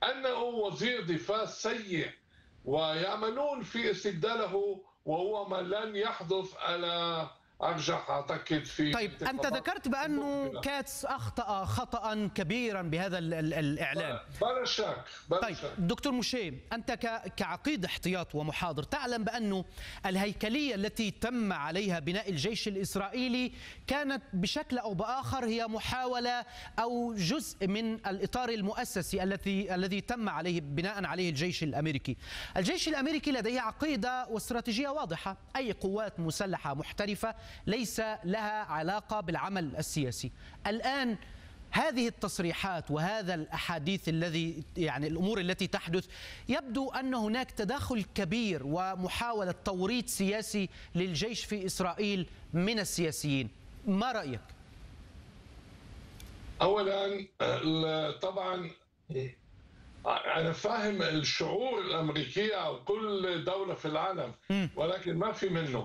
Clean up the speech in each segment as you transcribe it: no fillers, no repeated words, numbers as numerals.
أنه وزير دفاع سيء ويأملون في استبداله، وهو ما لن يحدث على أرجح أعتقد في طيب أنت ذكرت بأنه كاتس أخطأ خطأ كبيرا بهذا الإعلان. بلا شك طيب دكتور موشيه، أنت كعقيد احتياط ومحاضر تعلم بأنه الهيكلية التي تم عليها بناء الجيش الإسرائيلي كانت بشكل أو بآخر هي محاولة أو جزء من الإطار المؤسسي الذي تم عليه بناء عليه الجيش الأمريكي. الجيش الأمريكي لديه عقيدة واستراتيجية واضحة: أي قوات مسلحة محترفة ليس لها علاقة بالعمل السياسي. الآن هذه التصريحات وهذا الأحاديث الأمور التي تحدث، يبدو أن هناك تداخل كبير ومحاولة توريط سياسي للجيش في إسرائيل من السياسيين. ما رأيك؟ أولا طبعا أنا فاهم الشعور الأمريكية أو كل دولة في العالم، ولكن ما في منه.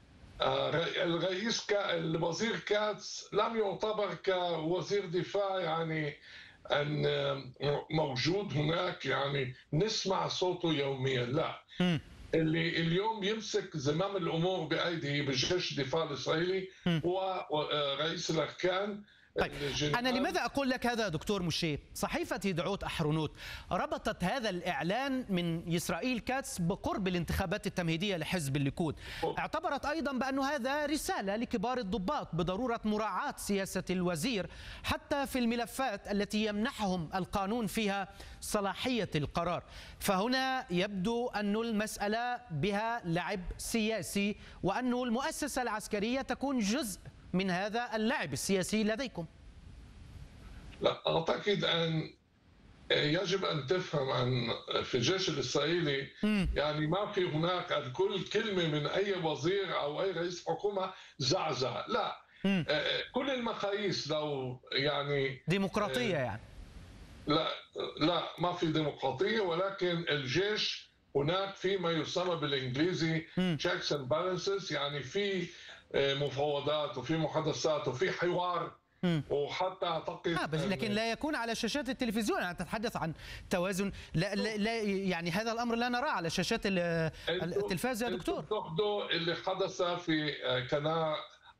الوزير كاتس لم يعتبر كوزير دفاع يعني أن موجود هناك، يعني نسمع صوته يوميا، لا. اللي اليوم يمسك زمام الأمور بأيديه بالجيش الدفاع الإسرائيلي هو رئيس الأركان. طيب أنا لماذا أقول لك هذا دكتور موشيه؟ صحيفة يدعوت أحرونوت ربطت هذا الإعلان من إسرائيل كاتس بقرب الانتخابات التمهيدية لحزب الليكود. اعتبرت أيضا بأن هذا رسالة لكبار الضباط بضرورة مراعاة سياسة الوزير حتى في الملفات التي يمنحهم القانون فيها صلاحية القرار. فهنا يبدو أن المسألة بها لعب سياسي، وأن المؤسسة العسكرية تكون جزء من هذا اللعب السياسي لديكم. لا، أعتقد أن يجب أن تفهم أن في الجيش الإسرائيلي يعني ما في هناك كل كلمة من أي وزير أو أي رئيس حكومة زعزع، لا. كل المقاييس لو يعني ديمقراطية يعني لا ما في ديمقراطية، ولكن الجيش هناك في ما يسمى بالإنجليزي checks and balances، يعني في مفاوضات وفي محادثات وفي حوار، وحتى اعتقد لكن لا يكون على شاشات التلفزيون. يعني تتحدث عن توازن، لا يعني هذا الامر لا نراه على شاشات التلفاز يا دكتور. تاخذوا اللي حدث في قناه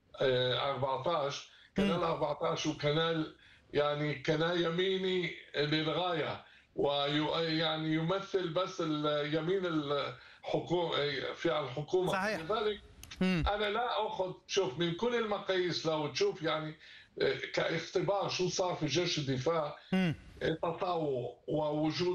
14 وقناه يعني قناه يميني للغايه، ويعني يمثل بس اليمين الحكومه في الحكومه. صحيح. لذلك أنا لا أخذ، شوف، من كل المقاييس لو تشوف يعني كاختبار شو صار في جيش الدفاع، التطوع ووجود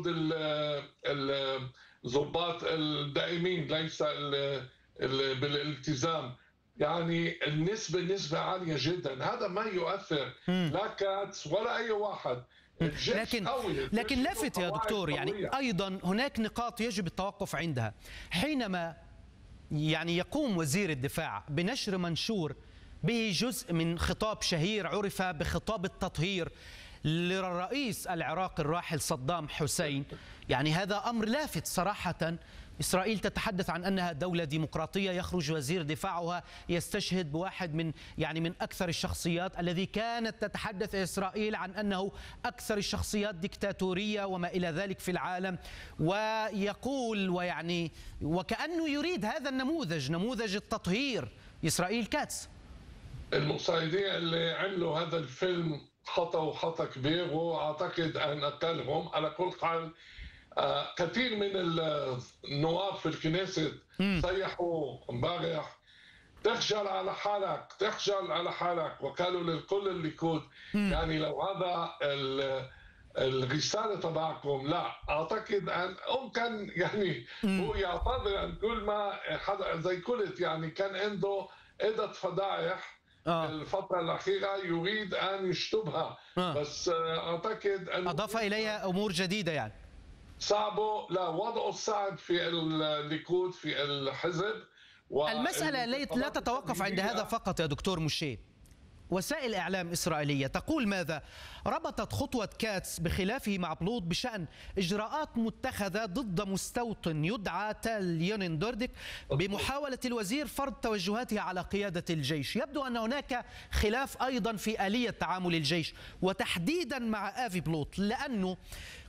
الضباط الدائمين ليس بالالتزام، يعني نسبة عالية جدا. هذا ما يؤثر لا كاتس ولا أي واحد. لكن لافت يا دكتور، يعني أيضا هناك نقاط يجب التوقف عندها. حينما يعني يقوم وزير الدفاع بنشر منشور به جزء من خطاب شهير عرف بخطاب التطهير للرئيس العراقي الراحل صدام حسين، يعني هذا أمر لافت صراحة. إسرائيل تتحدث عن أنها دولة ديمقراطية، يخرج وزير دفاعها يستشهد بواحد من أكثر الشخصيات الذي كانت تتحدث إسرائيل عن أنه أكثر الشخصيات ديكتاتورية وما إلى ذلك في العالم، ويقول وكأنه يريد هذا نموذج التطهير إسرائيل كاتس. المساعدين اللي عملوا هذا الفيلم خطأ كبير، وأعتقد أن أقلهم. على كل حال كثير من النواب في الكنيست صيحوا امبارح: تخجل على حالك، وقالوا للكل الليكود يعني لو هذا الرسالة تبعكم. لا، أعتقد أن كان يعني هو يعتذر عن كل ما زي قلت، يعني كان عنده عدة فضائح الفترة الأخيرة يريد أن يشطبها، بس أعتقد أن أضاف إليها أمور جديدة يعني صعبه. لا، وضعه صعب في الليكود في الحزب. المسألة لا تتوقف عند هذا فقط يا دكتور موشيه. وسائل إعلام إسرائيلية تقول ماذا؟ ربطت خطوة كاتس بخلافه مع بلوط بشأن إجراءات متخذة ضد مستوطن يدعى تال يونين-دوردك بمحاولة الوزير فرض توجهاتها على قيادة الجيش. يبدو أن هناك خلاف أيضا في آلية تعامل الجيش، وتحديدا مع آفي بلوط، لأنه